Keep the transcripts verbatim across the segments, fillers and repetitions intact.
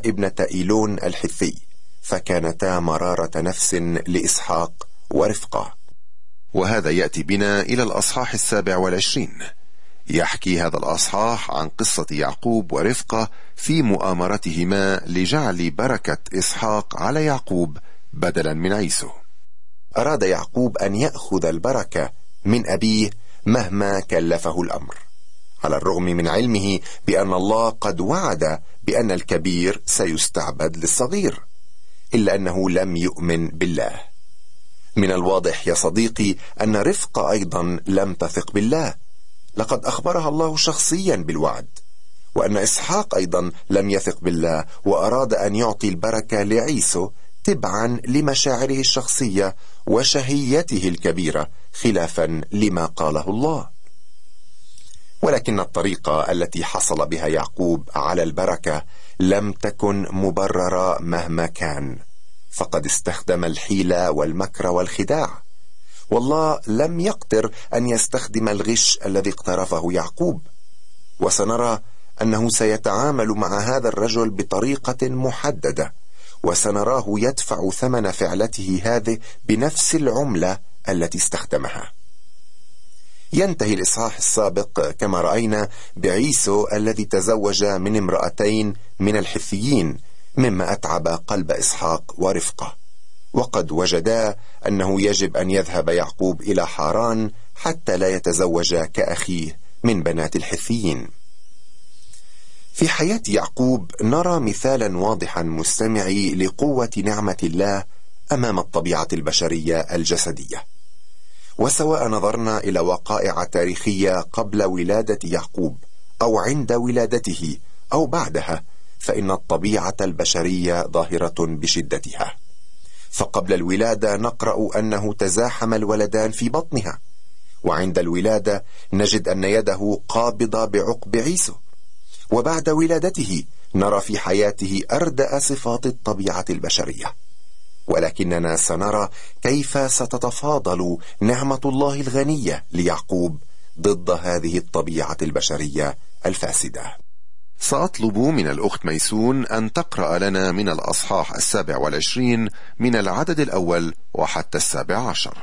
ابنة إيلون الحثي، فكانتا مرارة نفس لإسحاق ورفقة. وهذا يأتي بنا إلى الأصحاح السابع والعشرين. يحكي هذا الأصحاح عن قصة يعقوب ورفقة في مؤامرتهما لجعل بركة إسحاق على يعقوب بدلا من عيسو. أراد يعقوب أن يأخذ البركة من أبيه مهما كلفه الأمر، على الرغم من علمه بأن الله قد وعد بأن الكبير سيستعبد للصغير، إلا أنه لم يؤمن بالله. من الواضح يا صديقي أن رفقة أيضا لم تثق بالله، لقد أخبرها الله شخصيا بالوعد، وأن إسحاق أيضا لم يثق بالله وأراد أن يعطي البركة لعيسو تبعا لمشاعره الشخصية وشهيته الكبيرة، خلافا لما قاله الله. ولكن الطريقة التي حصل بها يعقوب على البركة لم تكن مبررة مهما كان، فقد استخدم الحيلة والمكر والخداع، والله لم يقدر أن يستخدم الغش الذي اقترفه يعقوب. وسنرى أنه سيتعامل مع هذا الرجل بطريقة محددة، وسنراه يدفع ثمن فعلته هذه بنفس العملة التي استخدمها. ينتهي الإصحاح السابق كما رأينا بعيسو الذي تزوج من امرأتين من الحثيين، مما أتعب قلب إسحاق ورفقة، وقد وجدا أنه يجب أن يذهب يعقوب إلى حاران حتى لا يتزوج كأخيه من بنات الحثيين. في حياة يعقوب نرى مثالا واضحا مستمعي لقوة نعمة الله أمام الطبيعة البشرية الجسدية. وسواء نظرنا إلى وقائع تاريخية قبل ولادة يعقوب أو عند ولادته أو بعدها، فإن الطبيعة البشرية ظاهرة بشدتها. فقبل الولادة نقرأ أنه تزاحم الولدان في بطنها، وعند الولادة نجد أن يده قابضة بعقب عيسو، وبعد ولادته نرى في حياته أردأ صفات الطبيعة البشرية. ولكننا سنرى كيف ستتفاضل نعمة الله الغنية ليعقوب ضد هذه الطبيعة البشرية الفاسدة. سأطلب من الأخت ميسون أن تقرأ لنا من الأصحاح السابع والعشرين من العدد الأول وحتى السابع عشر.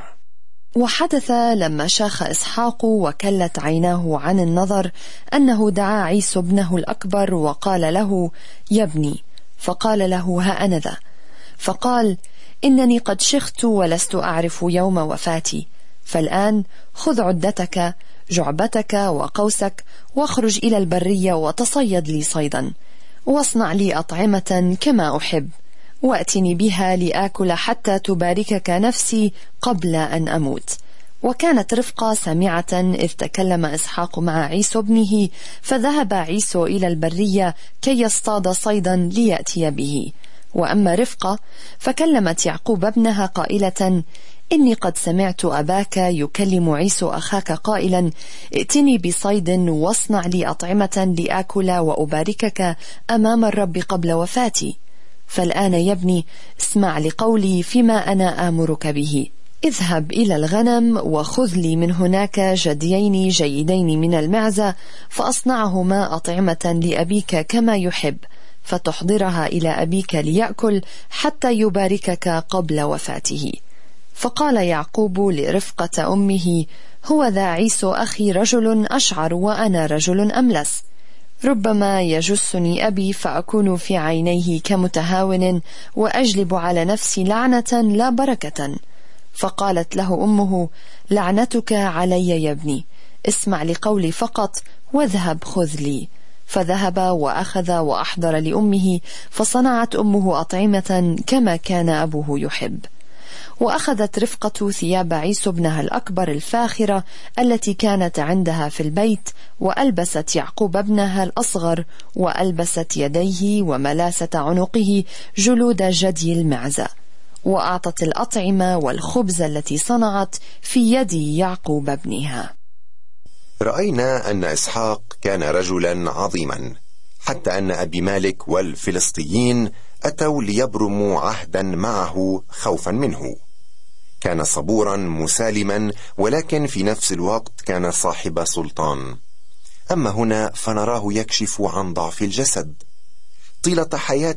وحدث لما شاخ إسحاق وكلت عيناه عن النظر أنه دعا عيسو ابنه الأكبر وقال له: يا ابني. فقال له: ها أنا ذا. فقال: إنني قد شخت ولست أعرف يوم وفاتي، فالآن خذ عدتك جعبتك وقوسك واخرج إلى البرية وتصيد لي صيدا، واصنع لي أطعمة كما أحب، وأتني بها لآكل حتى تباركك نفسي قبل أن أموت. وكانت رفقة سامعة إذ تكلم إسحاق مع عيسو ابنه، فذهب عيسو إلى البرية كي يصطاد صيدا ليأتي به. وأما رفقة فكلمت يعقوب ابنها قائلة: إني قد سمعت أباك يكلم عيسو أخاك قائلا: ائتني بصيد واصنع لي أطعمة لآكل وأباركك أمام الرب قبل وفاتي. فالآن يا ابني اسمع لقولي فيما أنا آمرك به. اذهب إلى الغنم وخذ لي من هناك جديين جيدين من المعزة، فأصنعهما أطعمة لأبيك كما يحب، فتحضرها إلى أبيك ليأكل حتى يباركك قبل وفاته. فقال يعقوب لرفقة أمه: هو ذا عيسو أخي رجل أشعر وأنا رجل أملس، ربما يجسني أبي فأكون في عينيه كمتهاون وأجلب على نفسي لعنة لا بركة. فقالت له أمه: لعنتك علي يا ابني، اسمع لقولي فقط واذهب خذ لي. فذهب وأخذ وأحضر لأمه، فصنعت أمه أطعمة كما كان أبوه يحب. وأخذت رفقة ثياب عيسو ابنها الأكبر الفاخرة التي كانت عندها في البيت، وألبست يعقوب ابنها الأصغر، وألبست يديه وملاسة عنقه جلود جدي المعزة، وأعطت الأطعمة والخبز التي صنعت في يد يعقوب ابنها. رأينا أن إسحاق كان رجلا عظيما، حتى أن أبي مالك والفلسطيين أتوا ليبرموا عهدا معه خوفا منه. كان صبورا مسالما، ولكن في نفس الوقت كان صاحب سلطان. أما هنا فنراه يكشف عن ضعف الجسد. طيلة حياة